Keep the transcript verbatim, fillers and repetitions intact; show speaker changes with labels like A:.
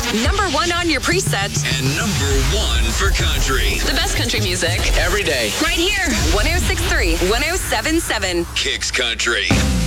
A: Number one on your preset.
B: And number one for country.
A: The best country music.
B: Every day.
A: Right here. one oh six point three, one oh seven point seven.
B: Kicks Country.